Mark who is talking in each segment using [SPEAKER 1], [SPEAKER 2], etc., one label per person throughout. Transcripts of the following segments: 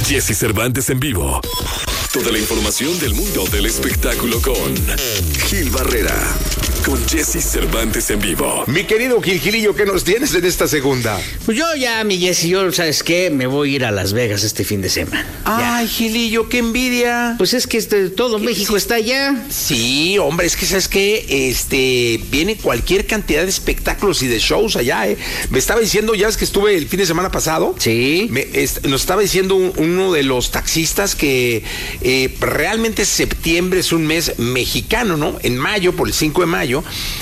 [SPEAKER 1] Jesse Cervantes en vivo. Toda la información del mundo del espectáculo con Gil Barrera. Con Jesse Cervantes en vivo.
[SPEAKER 2] Mi querido Gilillo, ¿qué nos tienes en esta segunda?
[SPEAKER 3] Pues yo ya, mi Jesse, yo, ¿sabes qué? Me voy a ir a Las Vegas este fin de semana.
[SPEAKER 2] Ay, Gilillo, qué envidia.
[SPEAKER 3] Pues es que todo México está allá.
[SPEAKER 2] Sí, hombre, es que ¿sabes qué? Viene cualquier cantidad de espectáculos y de shows allá, ¿eh? Me estaba diciendo, ya es que estuve el fin de semana pasado.
[SPEAKER 3] Sí.
[SPEAKER 2] Nos estaba diciendo uno de los taxistas que realmente septiembre es un mes mexicano, ¿no? En mayo, por el 5 de mayo.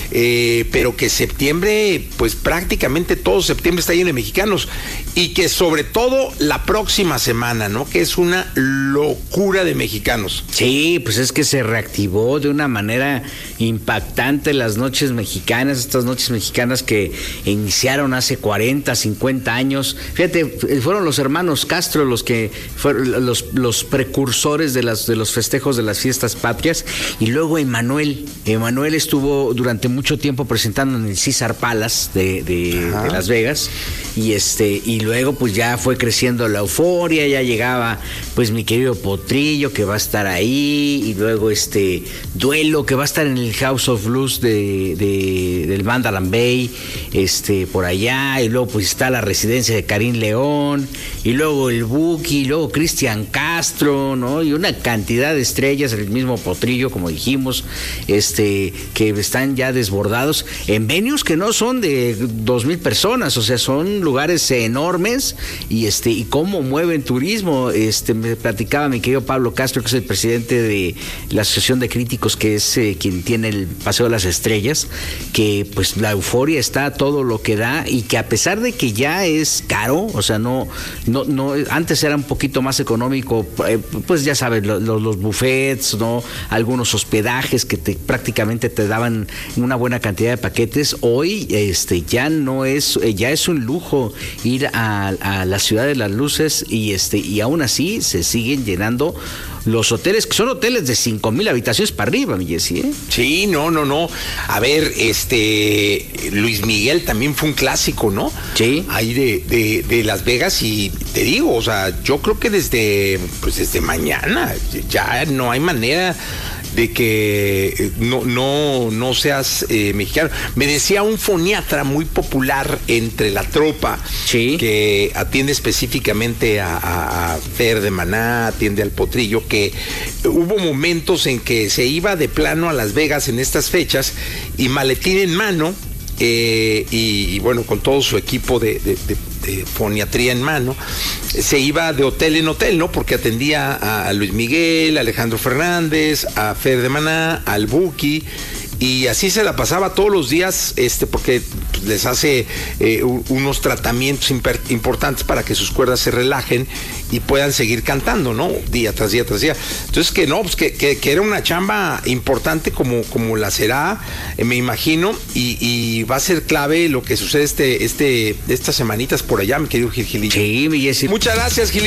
[SPEAKER 2] Pero que septiembre, pues prácticamente todo septiembre está lleno de mexicanos y que sobre todo la próxima semana, ¿no? Que es una locura de mexicanos.
[SPEAKER 3] Sí, pues es que se reactivó de una manera impactante las noches mexicanas, estas noches mexicanas que iniciaron hace 40, 50 años. Fíjate, fueron los hermanos Castro los que fueron los precursores de los festejos de las fiestas patrias, y luego Emanuel estuvo durante mucho tiempo presentando en el Caesar Palace de Las Vegas, y luego pues ya fue creciendo la euforia, ya llegaba pues mi querido Potrillo que va a estar ahí, y luego Duelo que va a estar en el House of Blues del Mandalay Bay, por allá, y luego pues está la residencia de Karim León, y luego el Buki, y luego Cristian Castro, ¿no? Y una cantidad de estrellas, el mismo Potrillo, como dijimos, que están ya desbordados en venues que no son de 2,000 personas, o sea, son lugares enormes, y cómo mueven turismo. Me platicaba mi querido Pablo Castro, que es el presidente de la Asociación de Críticos, que es quien tiene el Paseo de las Estrellas, que pues la euforia está a todo lo que da, y que a pesar de que ya es caro, o sea, no antes era un poquito más económico, pues ya sabes, los buffets, ¿no? Algunos hospedajes que prácticamente te daban una buena cantidad de paquetes. Hoy ya no es, ya es un lujo ir a la Ciudad de las Luces, y aún así se siguen llenando los hoteles, que son hoteles de 5,000 habitaciones para arriba, mi Jesse, ¿eh?
[SPEAKER 2] Sí, no. A ver, Luis Miguel también fue un clásico, ¿no?
[SPEAKER 3] Sí.
[SPEAKER 2] Ahí de Las Vegas, y te digo, o sea, yo creo que desde mañana ya no hay manera de que no seas mexicano. Me decía un foniatra muy popular entre la tropa,
[SPEAKER 3] sí,
[SPEAKER 2] que atiende específicamente a Fer de Maná, atiende al Potrillo, que hubo momentos en que se iba de plano a Las Vegas en estas fechas, y maletín en mano, y bueno, con todo su equipo de foniatría en mano, se iba de hotel en hotel, ¿no? Porque atendía a Luis Miguel, a Alejandro Fernández, a Fer de Maná, al Buki, y así se la pasaba todos los días, porque les hace unos tratamientos importantes para que sus cuerdas se relajen y puedan seguir cantando, ¿no? Día tras día tras día. Entonces que era una chamba importante como la será, me imagino, y va a ser clave lo que sucede estas semanitas por allá, mi querido Gilillo.
[SPEAKER 3] Sí, mi Jesse.
[SPEAKER 2] Muchas gracias, Gilillo.